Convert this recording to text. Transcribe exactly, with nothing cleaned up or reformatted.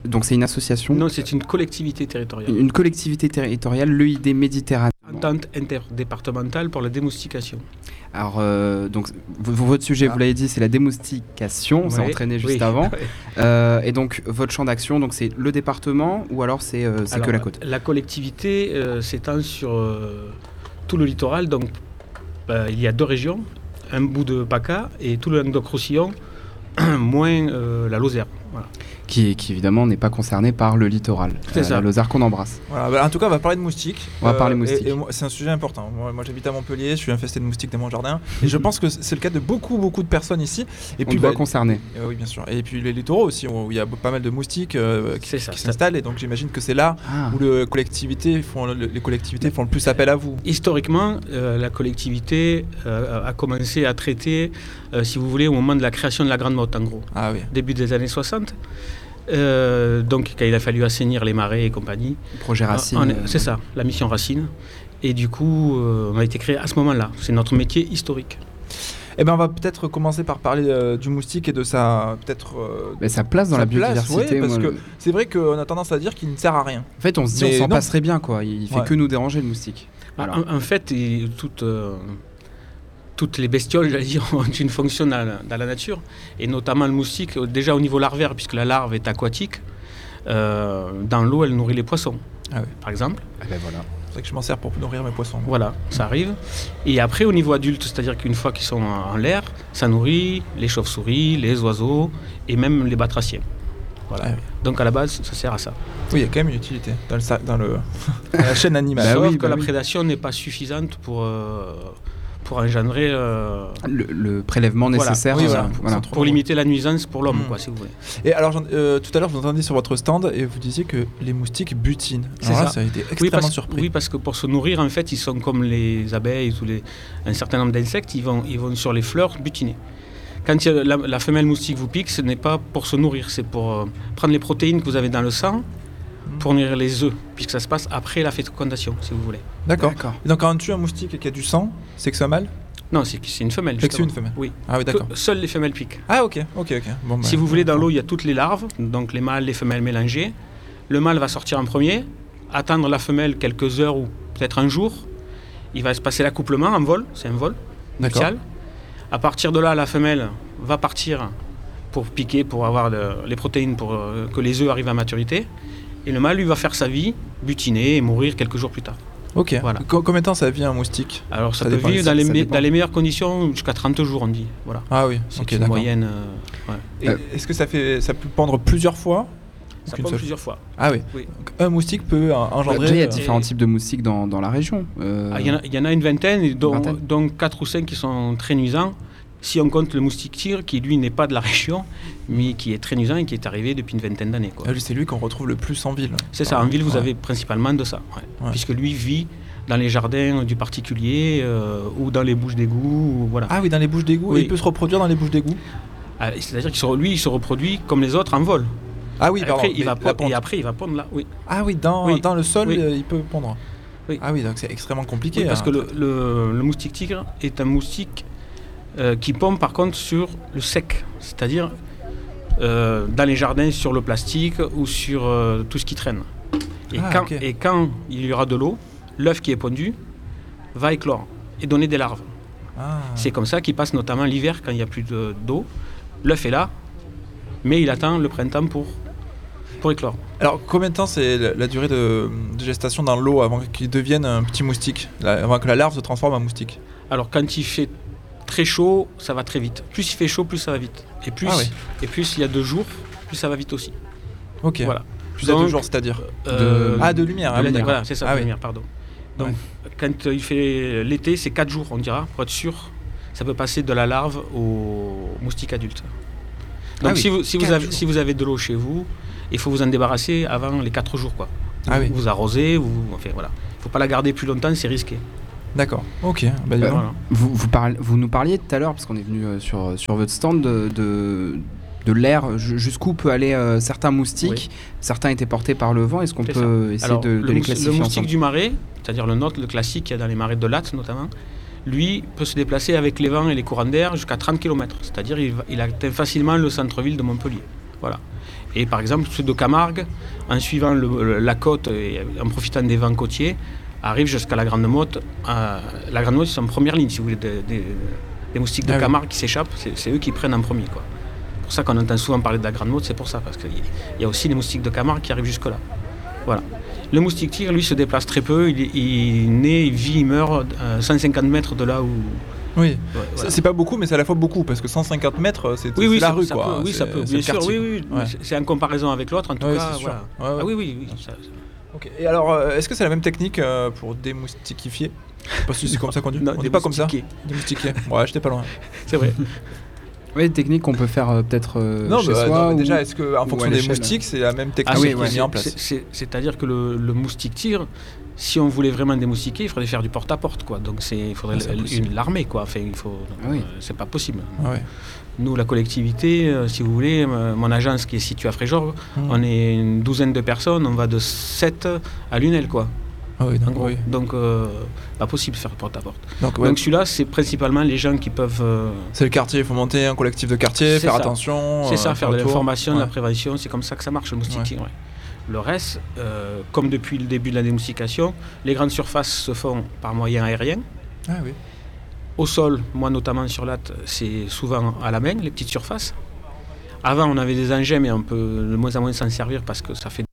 Donc c'est une association? Non, c'est une collectivité territoriale. Une collectivité territoriale, l'E I D Méditerranée. Entente interdépartementale pour la démoustication. Alors, euh, donc, v- votre sujet, Ah. vous l'avez dit, c'est la démoustication, on s'est Ouais, entraîné juste oui. avant. Ouais. Euh, et donc, votre champ d'action, donc, c'est le département ou alors c'est, euh, c'est Alors, que la côte? La collectivité euh, s'étend sur euh, tout le littoral. Donc, bah, il y a deux régions, un bout de PACA et tout le Languedoc-Roussillon, moins euh, la Lozère. Voilà. Qui, qui évidemment n'est pas concerné par le littoral, C'est ça. la Lozère qu'on embrasse. Voilà, bah, en tout cas, on va parler de moustiques. On va parler moustiques. Et, et moi, c'est un sujet important. Moi, moi, j'habite à Montpellier, je suis infesté de moustiques dans mon jardin. Et je pense que c'est le cas de beaucoup, beaucoup de personnes ici. Et On puis, doit bah, concerner. euh, oui, bien sûr. Et puis les littoraux aussi, où il y a pas mal de moustiques euh, qui, C'est ça, qui ça. s'installent. Et donc, j'imagine que c'est là Ah. où le collectivité font, le- les collectivités font le plus appel à vous. Historiquement, euh, la collectivité euh, a commencé à traiter, euh, si vous voulez, au moment de la création de la Grande Motte, en gros, Ah oui. début des années soixante. Euh, donc, quand il a fallu assainir les marais et compagnie. Projet Racine. On est- euh, C'est ça, la mission Racine. Et du coup, euh, on a été créé à ce moment-là. C'est notre métier historique. Eh ben, on va peut-être commencer par parler euh, du moustique et de sa peut-être euh, Mais sa place dans sa la place, biodiversité. ouais, parce moi, que le- c'est vrai qu'on a tendance à dire qu'il ne sert à rien. En fait, on se dit, Mais on s'en non. passerait bien, quoi. Il fait Ouais. que nous déranger, le moustique. Voilà. En, en fait, et toutes, euh, toutes les bestioles, j'allais dire, ont une fonction dans la, dans la nature, et notamment le moustique, euh, déjà au niveau larvaire, puisque la larve est aquatique. Euh, dans l'eau, elle nourrit les poissons, Ah oui. par exemple. Ah ben voilà. C'est vrai que je m'en sers pour nourrir mes poissons. Voilà, ça arrive. Et après, au niveau adulte, c'est-à-dire qu'une fois qu'ils sont en, en l'air, ça nourrit les chauves-souris, les oiseaux et même les batraciens. Voilà. Ah oui. Donc à la base, ça sert à ça. Oui, il y a quand même une utilité dans, le, sa- dans, le, dans la chaîne animale. Bah Sauf oui, que bah la oui. prédation n'est pas suffisante pour, euh, pour engendrer, euh, Le, le prélèvement Voilà. nécessaire. Oui, euh, voilà. voilà. Trop pour drôle. limiter la nuisance pour l'homme, Mm. quoi, si vous voulez. Et alors, j'en- euh, tout à l'heure, je vous entendais sur votre stand et vous disiez que les moustiques butinent. C'est Alors là, ça. ça a été Oui extrêmement parce, surpris. oui, parce que pour se nourrir, en fait, ils sont comme les abeilles, tous les, un certain nombre d'insectes, ils vont, ils vont sur les fleurs butiner. Quand il y a la, la femelle moustique vous pique, ce n'est pas pour se nourrir, c'est pour euh, prendre les protéines que vous avez dans le sang pour nourrir les œufs, puisque ça se passe après la fécondation, si vous voulez. D'accord. D'accord. Et donc, quand on tue un moustique et qu'il y a du sang, c'est que c'est mal. Non, c'est, c'est une femelle. C'est que c'est une justement. femelle. Oui. Ah oui, d'accord. Que- Seules les femelles piquent. Ah ok, ok, ok. Bon, bah, Si vous voulez, dans l'eau, il y a toutes les larves, donc les mâles, les femelles mélangées. Le mâle va sortir en premier, attendre la femelle quelques heures ou peut-être un jour. Il va se passer l'accouplement en vol, c'est un vol D'accord. nuptial. À partir de là, la femelle va partir pour piquer, pour avoir de- les protéines pour euh, que les œufs arrivent à maturité. Et le mâle, lui, va faire sa vie, butiner et mourir quelques jours plus tard. Ok. Voilà. Co- combien de temps ça vit un moustique? Alors ça, Ça peut dépend, vivre ça- dans les, ça me- dépend. dans les meilleures conditions jusqu'à trente jours, on dit. Voilà. Ah oui, C'est ok, une d'accord. moyenne. euh, ouais. Et Euh, Est-ce que ça fait, ça peut pondre plusieurs fois? Ça Qu'une pond seule plusieurs fois. Ah oui. Oui. Donc, un moustique peut en- engendrer. Déjà, il y a euh, différents et- types de moustiques dans, dans la région. Euh, Ah, Il y, en a- il y en a une vingtaine, et dont, Vingtaine. dont quatre ou cinq qui sont très nuisants. Si on compte le moustique tigre, qui lui n'est pas de la région, mais qui est très nuisant et qui est arrivé depuis une vingtaine d'années. quoi. ah, lui, c'est lui qu'on retrouve le plus en ville. C'est ça, en ville, vous Ouais. avez principalement de ça. ouais. Ouais. Puisque lui vit dans les jardins du particulier euh, ou dans les bouches d'égout. ou Voilà. Ah oui, dans les bouches d'égout. Oui. Il peut se reproduire dans les bouches d'égout. Ah, c'est-à-dire que lui, il se reproduit comme les autres en vol. Ah oui, pardon. après, il mais va la pondre, ponte. et après, il va pondre là. Oui. Ah oui, dans, Oui. dans le sol, Oui. euh, il peut pondre. Oui. Ah oui, donc c'est extrêmement compliqué. Oui, parce hein. que le, le- le moustique tigre est un moustique euh, qui pond par contre sur le sec, c'est-à-dire euh, dans les jardins sur le plastique ou sur euh, tout ce qui traîne. Et, Ah, quand, ok. et quand il y aura de l'eau, l'œuf qui est pondu va éclore et donner des larves. Ah. C'est comme ça qu'il passe notamment l'hiver quand il n'y a plus de- d'eau. L'œuf est là, mais il attend le printemps pour, pour éclore. Alors, combien de temps c'est la, la durée de, de gestation dans l'eau avant qu'il devienne un petit moustique, la- avant que la larve se transforme en moustique? Alors quand il fait très chaud, ça va très vite. Plus il fait chaud, plus ça va vite. Et plus, Ah oui. et plus il y a deux jours, plus ça va vite aussi. Ok. Voilà. Plus à deux Donc, jours, c'est-à-dire Euh, Ah, de lumière. de ah oui, la- d'accord. voilà, c'est ça, Ah de oui. lumière, pardon. Donc, Ouais. quand euh, il fait l'été, c'est quatre jours, on dira, pour être sûr. Ça peut passer de la larve au moustique adulte. Donc, Ah oui, si, vous, si, vous quatre avez, jours. si vous avez de l'eau chez vous, il faut vous en débarrasser avant les quatre jours. Quoi. Ah vous, oui. vous arrosez, vous, enfin, voilà. Il ne faut pas la garder plus longtemps, c'est risqué. D'accord. Ok. Bah, dis Euh, donc. Voilà. Vous, vous, parlez- vous nous parliez tout à l'heure, parce qu'on est venu euh, sur, sur votre stand, de, de, de l'air, ju- jusqu'où peut aller euh, certains moustiques. Certains étaient portés par le vent. Est-ce qu'on C'est peut essayer Alors, de, le, de les mous- classifier le moustique ensemble du marais, c'est-à-dire le nôtre, le classique qu'il y a dans les marais de Latte notamment, lui peut se déplacer avec les vents et les courants d'air jusqu'à trente kilomètres. C'est-à-dire il, va- il atteint facilement le centre-ville de Montpellier. Voilà. Et par exemple, ceux de Camargue, en suivant le, le, la côte et en profitant des vents côtiers, arrivent jusqu'à la Grande Motte. Euh, la Grande Motte, c'est en première ligne, si vous voulez, des, des, des moustiques de ah Camargue oui. qui s'échappent, c'est, c'est eux qui prennent en premier, quoi. C'est pour ça qu'on entend souvent parler de la Grande Motte, c'est pour ça, parce qu'il y a aussi les moustiques de Camargue qui arrivent jusque-là. Voilà. Le moustique tigre, lui, se déplace très peu, il, il naît, il vit, il meurt à cent cinquante mètres de là où... Oui, ouais, voilà. C'est pas beaucoup, mais c'est à la fois beaucoup, parce que cent cinquante mètres, c'est, oui, oui, c'est la ça, rue, ça quoi. Peut, oui, c'est, ça peut, bien sûr, oui, oui, ouais. C'est en comparaison avec l'autre, en tout oui, cas. C'est voilà. sûr. Ouais, ouais. Ah oui, oui, oui. Ça, ça... Okay. Et alors, est-ce que c'est la même technique pour démoustiquifier ? Parce que c'est comme ça qu'on dit. Non, on dit pas comme ça. Démoustiquer. Ouais, j'étais pas loin. C'est vrai. Oui, des techniques qu'on peut faire euh, peut-être euh, non, chez bah, soi. Non, ou, déjà, est-ce qu'en fonction des moustiques, c'est la même technique ah, oui, qui ouais. est mise en place c'est, c'est, C'est-à-dire que le, le moustique tigre, si on voulait vraiment démoustiquer, il faudrait faire du porte-à-porte, quoi. Donc c'est, il faudrait ah, une, l'armée, quoi. Enfin, il faut. Ah, oui. euh, c'est pas possible. Ah, ouais. Nous, la collectivité, euh, si vous voulez, euh, mon agence qui est située à Fréjord, mmh. on est une douzaine de personnes, on va de sept à Lunel, quoi. Ah oui, donc, gros, oui. donc euh, pas possible de faire porte-à-porte. Donc, ouais. donc celui-là, c'est principalement les gens qui peuvent... Euh... C'est le quartier, il faut monter un collectif de quartier, c'est faire ça. attention. C'est ça, euh, faire de l'information, ouais. de la prévention, c'est comme ça que ça marche le moustique tigre. Ouais. Ouais. Le reste, euh, comme depuis le début de la démoustication, les grandes surfaces se font par moyen aérien. Ah oui. Au sol, moi notamment sur Latte, c'est souvent à la main, les petites surfaces. Avant, on avait des engins, mais on peut de moins en moins s'en servir parce que ça fait